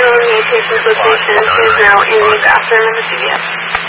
your patient's location is now in the bathroom in the CVS.